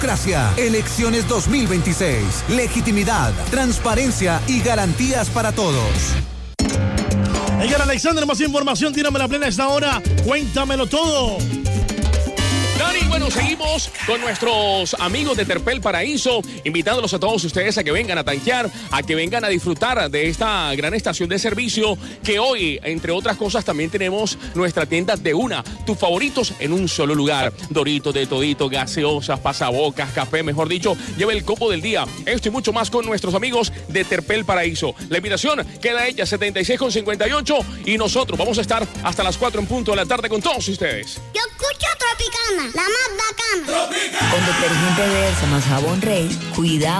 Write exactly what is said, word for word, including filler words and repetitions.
Democracia, elecciones dos mil veintiséis, legitimidad, transparencia y garantías para todos. Edgar Alexander, más información, tírame la plena a esta hora, cuéntamelo todo. Dani, bueno, seguimos con nuestros amigos de Terpel Paraíso, invitándolos a todos ustedes a que vengan a tanquear, a que vengan a disfrutar de esta gran estación de servicio, que hoy, entre otras cosas, también tenemos nuestra tienda de una, tus favoritos en un solo lugar. Doritos, de todito, gaseosas, pasabocas, café, mejor dicho, lleva el copo del día. Esto y mucho más con nuestros amigos de Terpel Paraíso. La invitación queda hecha setenta y seis con cincuenta y ocho y nosotros vamos a estar hasta las cuatro en punto de la tarde con todos ustedes. Yo escucho Tropicana, la más bacana. Con detergente Versa más jabón Rey, cuidado.